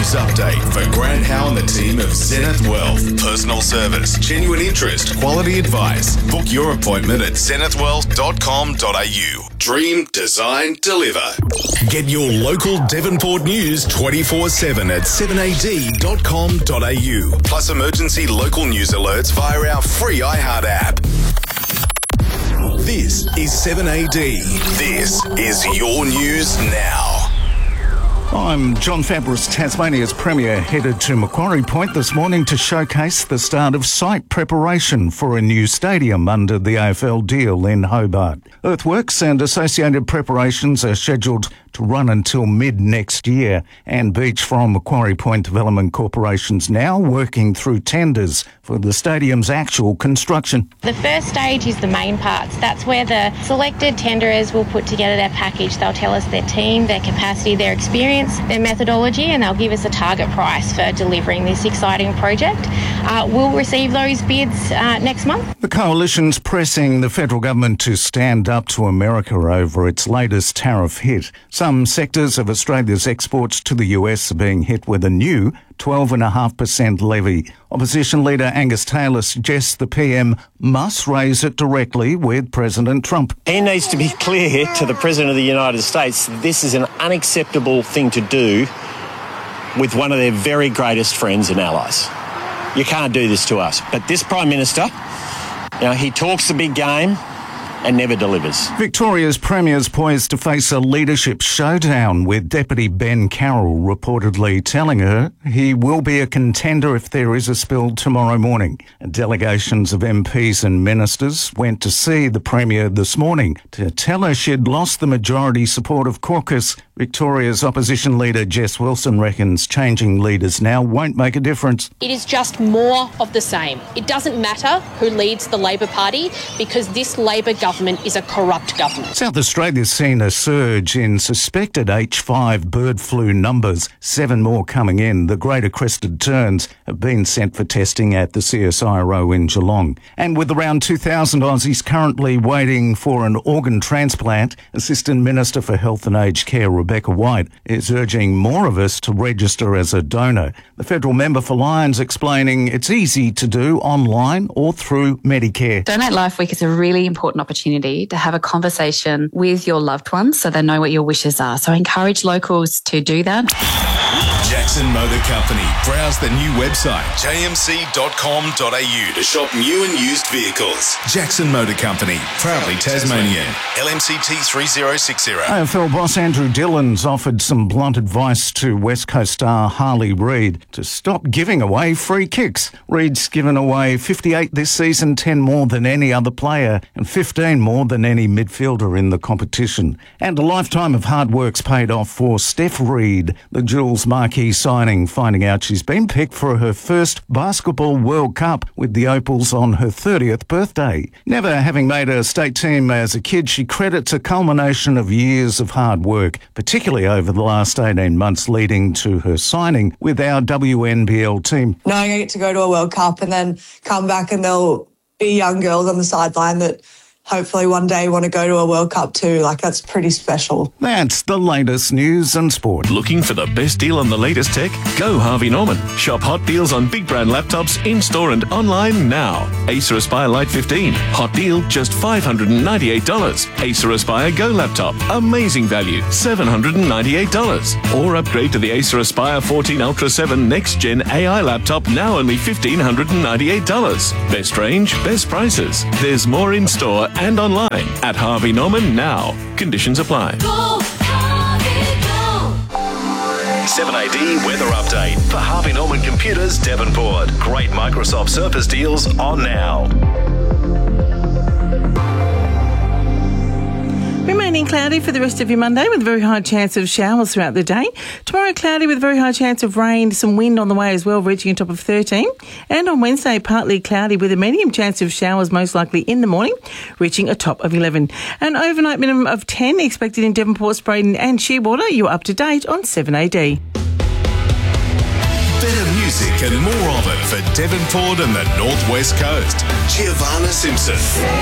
News update for Grant Howe and the team of Zenith Wealth. Personal service, genuine interest, quality advice. Book your appointment at zenithwealth.com.au. Dream, design, deliver. Get your local Devonport news 24/7 at 7ad.com.au. Plus emergency local news alerts via our free iHeart app. This is 7AD. This is your news now. I'm John Fabris. Tasmania's Premier headed to Macquarie Point this morning to showcase the start of site preparation for a new stadium under the AFL deal in Hobart. Earthworks and associated preparations are scheduled to run until mid-next year, and Beach from Macquarie Point Development Corporation's now working through tenders for the stadium's actual construction. The first stage is the main parts. That's where the selected tenderers will put together their package. They'll tell us their team, their capacity, their experience, their methodology, and they'll give us a target price for delivering this exciting project. We'll receive those bids next month. The coalition's pressing the federal government to stand up to America over its latest tariff hit. Some sectors of Australia's exports to the US are being hit with a new 12.5% levy. Opposition leader Angus Taylor suggests the PM must raise it directly with President Trump. He needs to be clear to the President of the United States this is an unacceptable thing to do with one of their very greatest friends and allies. You can't do this to us. But this Prime Minister, he talks the big game and never delivers. Victoria's Premier's poised to face a leadership showdown, with Deputy Ben Carroll reportedly telling her he will be a contender if there is a spill tomorrow morning. Delegations of MPs and ministers went to see the Premier this morning to tell her she'd lost the majority support of caucus. Victoria's opposition leader Jess Wilson reckons changing leaders now won't make a difference. It is just more of the same. It doesn't matter who leads the Labor Party because this Labor government is a corrupt government. South Australia's seen a surge in suspected H5 bird flu numbers, 7 more coming in. The greater crested terns have been sent for testing at the CSIRO in Geelong. And with around 2,000 Aussies currently waiting for an organ transplant, Assistant Minister for Health and Aged Care Rebecca White is urging more of us to register as a donor. The federal member for Lions explaining it's easy to do online or through Medicare. Donate Life Week is a really important opportunity to have a conversation with your loved ones so they know what your wishes are. So I encourage locals to do that. Jackson Motor Company. Browse the new website, jmc.com.au, to shop new and used vehicles. Jackson Motor Company, proudly Tasmanian. LMCT 3060. AFL boss Andrew Dillon's offered some blunt advice to West Coast star Harley Reid to stop giving away free kicks. Reid's given away 58 this season, 10 more than any other player and 15 more than any midfielder in the competition. And a lifetime of hard work's paid off for Steph Reid, the Jules marquee signing, finding out she's been picked for her first Basketball World Cup with the Opals on her 30th birthday. Never having made a state team as a kid, she credits a culmination of years of hard work, particularly over the last 18 months leading to her signing with our WNBL team. Knowing I get to go to a World Cup and then come back and there'll be young girls on the sideline that hopefully one day want to go to a World Cup too. That's pretty special. That's the latest news and sport. Looking for the best deal on the latest tech? Go Harvey Norman. Shop hot deals on big brand laptops in-store and online now. Acer Aspire Lite 15. Hot deal, just $598. Acer Aspire Go laptop. Amazing value, $798. Or upgrade to the Acer Aspire 14 Ultra 7 Next Gen AI laptop, now only $1,598. Best range, best prices. There's more in-store and online at Harvey Norman now. Conditions apply. Go, Harvey, go. 7AD weather update for Harvey Norman Computers, Devonport. Great Microsoft Surface deals on now. Remaining cloudy for the rest of your Monday with a very high chance of showers throughout the day. Tomorrow cloudy with a very high chance of rain, some wind on the way as well, reaching a top of 13. And on Wednesday, partly cloudy with a medium chance of showers, most likely in the morning, reaching a top of 11. An overnight minimum of 10 expected in Devonport, Spraden and Shearwater. You're up to date on 7AD. Better music and more of it for Devonport and the Northwest Coast. Giovanna Simpson.